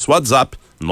nosso WhatsApp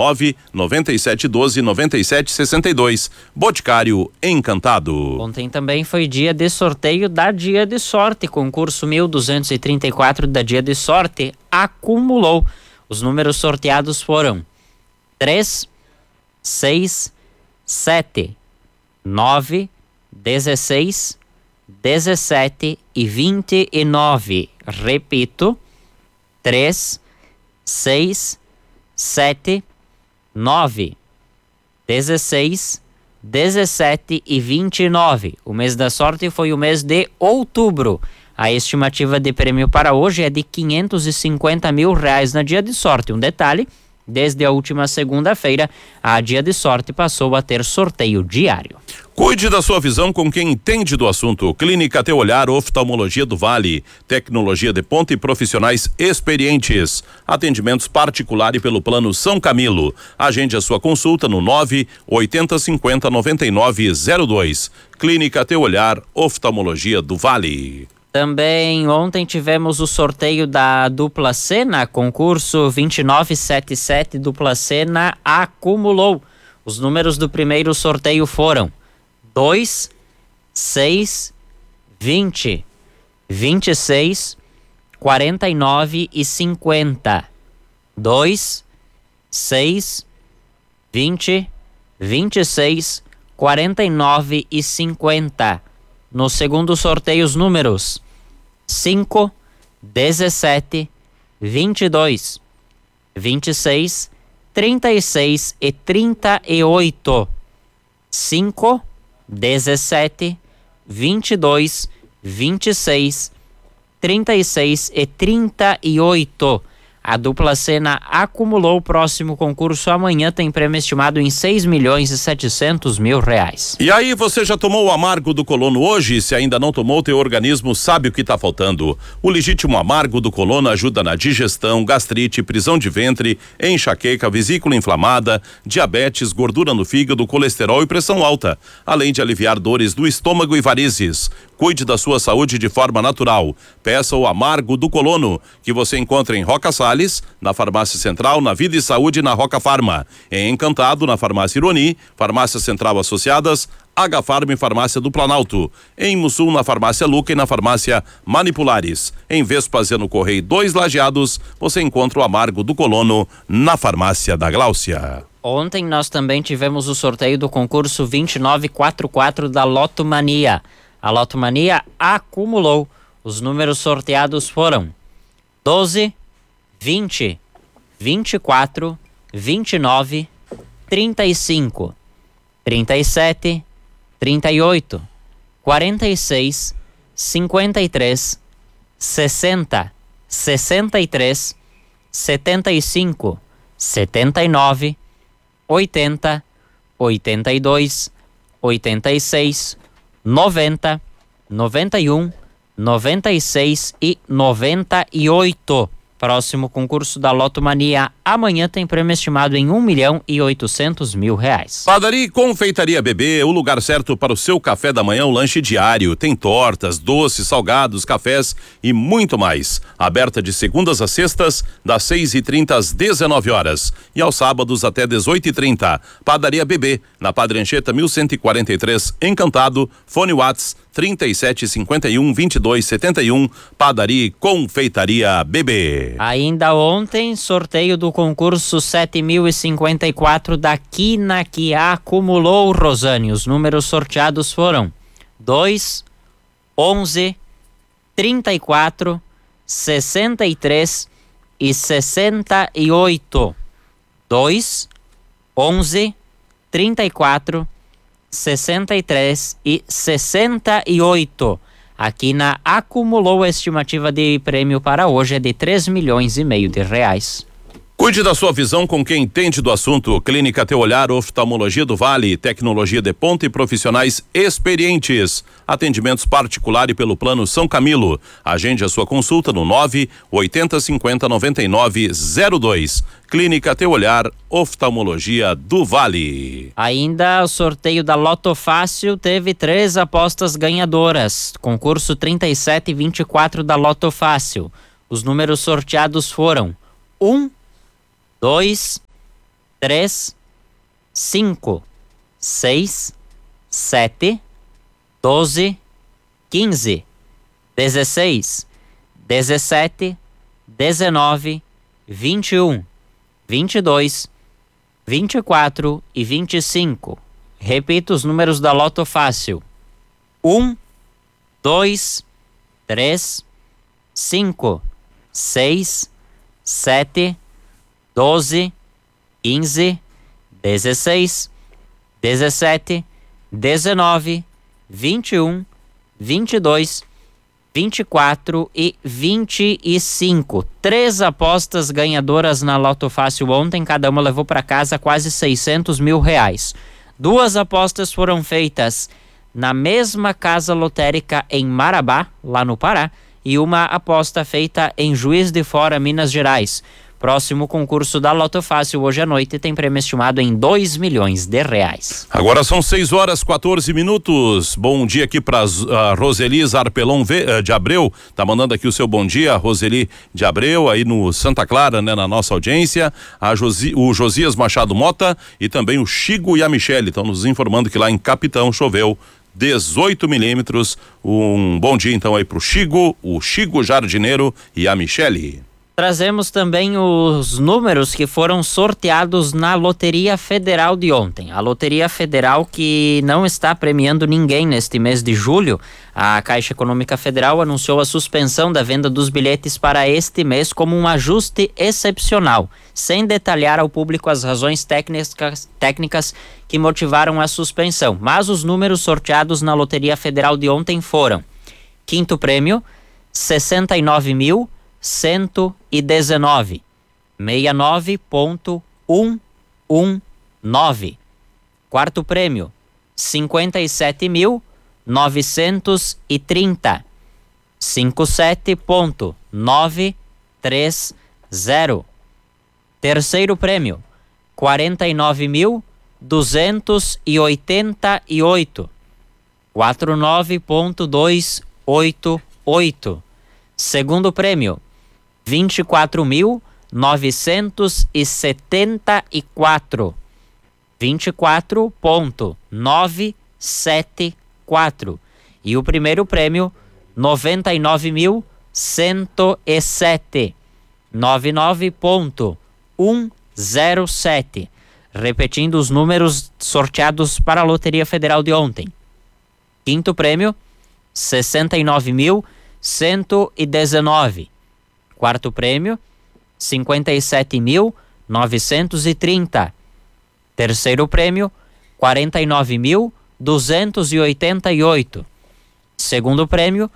997129762. Boticário Encantado. Ontem também foi dia de sorteio da Dia de Sorte, concurso 1234 da Dia de Sorte acumulou. Os números sorteados foram 3, 6, 7, 9, 16, 17 e 29. Repito, 3, 6, 7, 9, 16, 17 e 29. O mês da sorte foi o mês de outubro. A estimativa de prêmio para hoje é de R$550 mil na Dia de Sorte. Um detalhe, desde a última segunda-feira, a Dia de Sorte passou a ter sorteio diário. Cuide da sua visão com quem entende do assunto. Clínica Teu Olhar, Oftalmologia do Vale. Tecnologia de ponta e profissionais experientes. Atendimentos particular e pelo plano São Camilo. Agende a sua consulta no 980509902. Clínica Teu Olhar, Oftalmologia do Vale. Também ontem tivemos o sorteio da Dupla Sena, concurso 2977 Dupla Sena acumulou. Os números do primeiro sorteio foram 2, 6, 20, 26, 49 e 50. 2, 6, 20, 26, 49 e 50. No segundo sorteio, os números 5, 17, 22, 26, 36 e 38. 5, 17, 22, 26, 36 e 38. A Dupla Sena acumulou. O próximo concurso amanhã tem prêmio estimado em R$6.700.000. E aí, você já tomou o amargo do colono hoje? Se ainda não tomou, teu organismo sabe o que está faltando. O legítimo amargo do colono ajuda na digestão, gastrite, prisão de ventre, enxaqueca, vesícula inflamada, diabetes, gordura no fígado, colesterol e pressão alta, além de aliviar dores do estômago e varizes. Cuide da sua saúde de forma natural. Peça o amargo do colono, que você encontra em Roca Salles, na Farmácia Central, na Vida e Saúde, na Roca Farma. Em Encantado, na Farmácia Ironi, Farmácia Central Associadas, H-Farma e Farmácia do Planalto. Em Mussul, na Farmácia Luca e na Farmácia Manipulares. Em Vespasiano Correia 2 Lajeados, você encontra o amargo do colono na Farmácia da Gláucia. Ontem nós também tivemos o sorteio do concurso 2944 da Loto Mania. A Loto Mania acumulou. Os números sorteados foram 12, 20, 24, 29, 35, 37, 38, 46, 53, 60, 63, 75, 79, 80, 82, 86, 90, 91, 96 e 98. Próximo concurso da Loto Mania amanhã tem prêmio estimado em R$1.800.000. Padaria e Confeitaria Bebê, o lugar certo para o seu café da manhã, o lanche diário. Tem tortas, doces, salgados, cafés e muito mais. Aberta de segundas a sextas, das 6h30 às 19h e aos sábados até 18h30. Padaria Bebê, na Padre Anchieta 1143, Encantado. Fone Whats 3751-2271. Padaria e Confeitaria Bebê. Ainda ontem, sorteio do concurso 7054 da Quina, que acumulou, Rosane. Os números sorteados foram 2, 11, 34, 63 e 68. 2, 11, 34, 63 e 68. Aqui na acumulou. A estimativa de prêmio para hoje é de R$3,5 milhões. Cuide da sua visão com quem entende do assunto. Clínica Teu Olhar, Oftalmologia do Vale, tecnologia de ponta e profissionais experientes. Atendimentos particular e pelo plano São Camilo. Agende a sua consulta no 980509902. Clínica Teu Olhar, Oftalmologia do Vale. Ainda o sorteio da Loto Fácil teve 3 apostas ganhadoras. Concurso 3724 da Loto Fácil. Os números sorteados foram 1, 2, 3, 5, 6, 7, 12, 15, 16, 17, 19, 21, 22, 24 e 25. Repito os números da Loto Fácil: 1, 2, 3, 5, 6, 7, 12, 15, 16, 17, 19, 21, 22, 24 e 25. 3 apostas ganhadoras na Loto Fácil ontem, cada uma levou para casa quase 600 mil reais. 2 apostas foram feitas na mesma casa lotérica em Marabá, lá no Pará, e uma aposta feita em Juiz de Fora, Minas Gerais. Próximo concurso da Loto Fácil hoje à noite tem prêmio estimado em 2 milhões de reais. Agora são 6h14. Bom dia aqui para Roseli Zarpelon de Abreu. Tá mandando aqui o seu bom dia, Roseli de Abreu, aí no Santa Clara, né, na nossa audiência. O Josias Machado Mota e também o Chigo e a Michele estão nos informando que lá em Capitão choveu 18 milímetros. Um bom dia então aí pro Chigo, o Chigo Jardineiro e a Michele. Trazemos também os números que foram sorteados na Loteria Federal de ontem. A Loteria Federal, que não está premiando ninguém neste mês de julho, a Caixa Econômica Federal anunciou a suspensão da venda dos bilhetes para este mês como um ajuste excepcional, sem detalhar ao público as razões técnicas que motivaram a suspensão. Mas os números sorteados na Loteria Federal de ontem foram: quinto prêmio, 69.119, 69.119. Quarto prêmio, 57.930, 57.930. Terceiro prêmio, 49.288, 49.288. Segundo prêmio, 24.974, 24.974. E o primeiro prêmio, 99.107, 99.107. Repetindo os números sorteados para a Loteria Federal de ontem. Quinto prêmio, 69.119. Quarto prêmio, 57.930. Terceiro prêmio, 49.288. Segundo prêmio,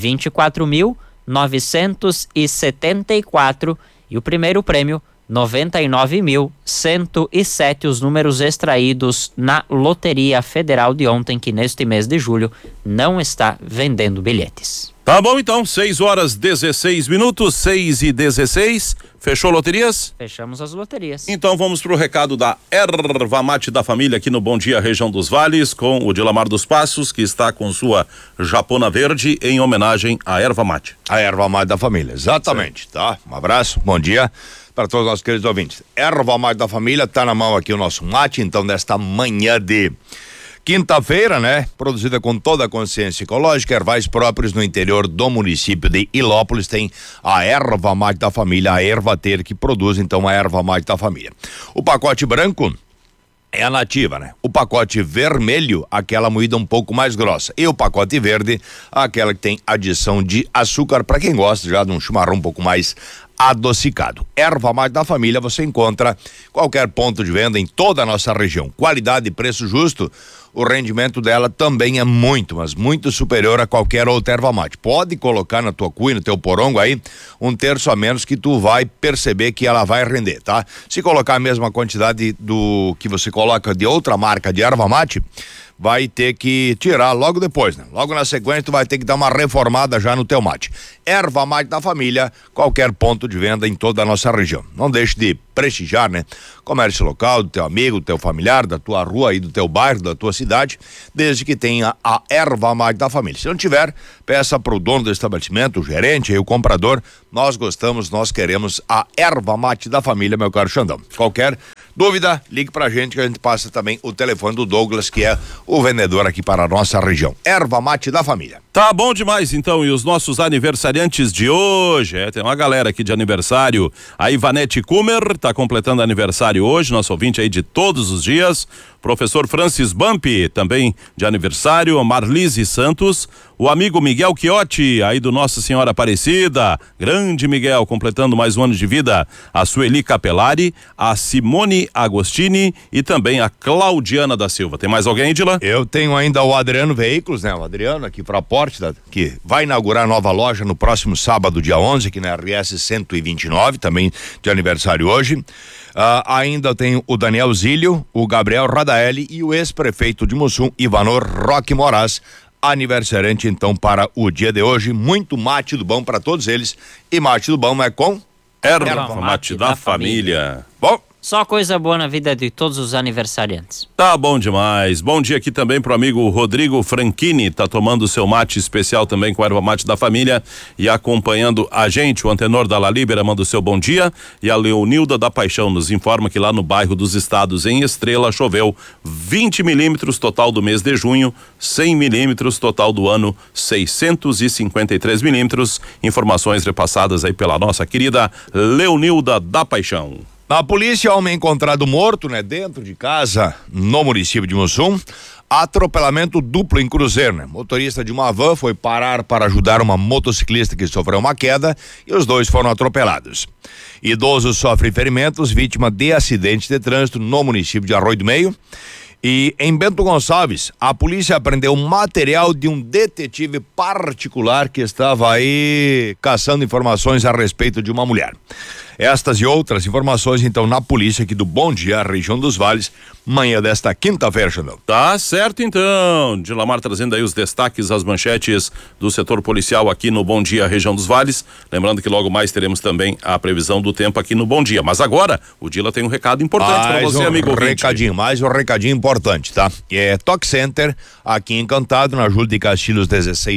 24.974. E o primeiro prêmio, 99.107. Os números extraídos na Loteria Federal de ontem, que neste mês de julho não está vendendo bilhetes. Tá bom então, 6h16, 6h16. Fechou loterias? Fechamos as loterias. Então vamos pro recado da Erva Mate da Família aqui no Bom Dia Região dos Vales, com o Dilamar dos Passos, que está com sua japona verde em homenagem à Erva Mate. A Erva Mate da Família, exatamente, tá? Um abraço, bom dia para todos os nossos queridos ouvintes. Erva Mate da Família, tá na mão aqui o nosso mate, então, desta manhã de quinta-feira, né? Produzida com toda a consciência ecológica, ervais próprios no interior do município de Ilópolis. Tem a Erva Mate da Família, a Ervater, que produz então a Erva Mate da Família. O pacote branco é a nativa, né? O pacote vermelho, aquela moída um pouco mais grossa. E o pacote verde, aquela que tem adição de açúcar, para quem gosta já de um chimarrão um pouco mais adocicado. Erva Mate da Família você encontra qualquer ponto de venda em toda a nossa região. Qualidade e preço justo. O rendimento dela também é muito, mas muito superior a qualquer outra erva mate. Pode colocar na tua cuia, no teu porongo aí, 1/3 a menos, que tu vai perceber que ela vai render, tá? Se colocar a mesma quantidade do que você coloca de outra marca de erva mate, vai ter que tirar logo depois, né? Logo na sequência tu vai ter que dar uma reformada já no teu mate. Erva Mate da Família, qualquer ponto de venda em toda a nossa região. Não deixe de prestigiar, né? Comércio local, do teu amigo, do teu familiar, da tua rua e do teu bairro, da tua cidade, desde que tenha a Erva Mate da Família. Se não tiver, peça pro dono do estabelecimento, o gerente e o comprador. Nós gostamos, nós queremos a Erva Mate da Família, meu caro Xandão. Qualquer Dúvida? Ligue pra gente que a gente passa também o telefone do Douglas, que é o vendedor aqui para a nossa região. Erva mate da família. Tá bom demais, então, e os nossos aniversariantes de hoje, tem uma galera aqui de aniversário, a Ivanete Kummer tá completando aniversário hoje, nosso ouvinte aí de todos os dias, professor Francis Bump, também de aniversário, Marlise Santos, o amigo Miguel Chiotti, aí do Nossa Senhora Aparecida, grande Miguel, completando mais um ano de vida, a Sueli Capelari, a Simone Agostini e também a Claudiana da Silva. Tem mais alguém, Dila? Eu tenho ainda o Adriano Veículos, né? O Adriano aqui para Porte, que vai inaugurar nova loja no próximo sábado, dia 11, aqui na RS 129, também de aniversário hoje. Ainda tem o Daniel Zílio, o Gabriel Radaeli e o ex-prefeito de Mussum, Ivanor Roque Moraes, aniversariante então para o dia de hoje. Muito mate do bom para todos eles, e mate do bom é com Erva mate da família. Bom, só coisa boa na vida de todos os aniversariantes. Tá bom demais. Bom dia aqui também pro amigo Rodrigo Franchini, tá tomando seu mate especial também com a erva mate da família e acompanhando a gente. O Antenor da La Libera manda o seu bom dia e a Leonilda da Paixão nos informa que lá no bairro dos Estados, em Estrela, choveu 20 milímetros total do mês de junho, 100 milímetros total do ano, 653 milímetros. Informações repassadas aí pela nossa querida Leonilda da Paixão. A polícia, homem encontrado morto, né, dentro de casa, no município de Mussum. Atropelamento duplo em Cruzeiro, né? Motorista de uma van foi parar para ajudar uma motociclista que sofreu uma queda e os dois foram atropelados. Idoso sofre ferimentos, vítima de acidente de trânsito no município de Arroio do Meio. E em Bento Gonçalves, a polícia apreendeu material de um detetive particular que estava aí caçando informações a respeito de uma mulher. Estas e outras informações, então, na polícia aqui do Bom Dia, região dos Vales, manhã desta quinta-feira, Xandão. Tá certo, então. Dilamar trazendo aí os destaques, as manchetes do setor policial aqui no Bom Dia, região dos Vales. Lembrando que logo mais teremos também a previsão do tempo aqui no Bom Dia. Mas agora, o Dila tem um recado importante para você, amigo ouvinte. Mais um recadinho importante, tá? É Toque Center, aqui em Encantado, na Júlio de Castilhos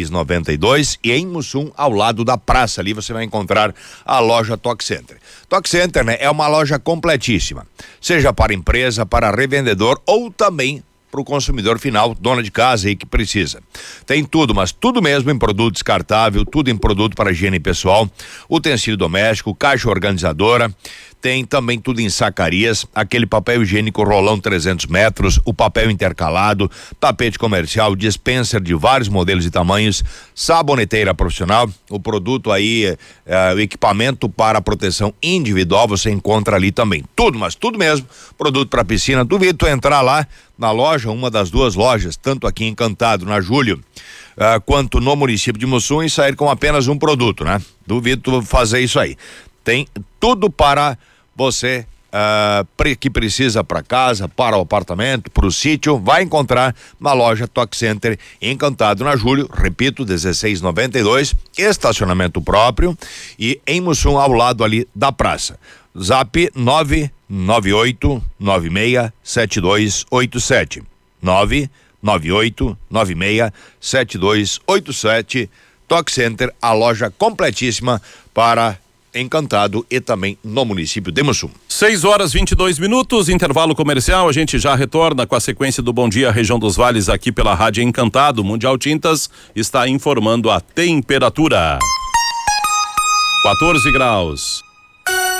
1692 e em Mussum, ao lado da praça. Ali você vai encontrar a loja Toque Center. Toque Center, né, é uma loja completíssima, seja para empresa, para revendedor ou também para o consumidor final, dona de casa aí que precisa. Tem tudo, mas tudo mesmo em produto descartável, tudo em produto para higiene pessoal, utensílio doméstico, caixa organizadora. Tem também tudo em sacarias, aquele papel higiênico rolão 300 metros, o papel intercalado, tapete comercial, dispenser de vários modelos e tamanhos, saboneteira profissional, o produto aí, o equipamento para proteção individual você encontra ali também. Tudo, mas tudo mesmo, produto para piscina. Duvido tu entrar lá na loja, uma das duas lojas, tanto aqui em Encantado, na Júlio, quanto no município de Mussum e sair com apenas um produto, né? Duvido tu fazer isso aí. Tem tudo para você que precisa para casa, para o apartamento, para o sítio, vai encontrar na loja Toque Center Encantado na Júlio, repito, 1692, estacionamento próprio e em Mussum ao lado ali da praça. Zap 998967287. 998967287. Toque Center, a loja completíssima para Encantado e também no município de Mussum. 6h22, intervalo comercial, a gente já retorna com a sequência do Bom Dia, região dos Vales, aqui pela Rádio Encantado. Mundial Tintas está informando a temperatura. 14 graus.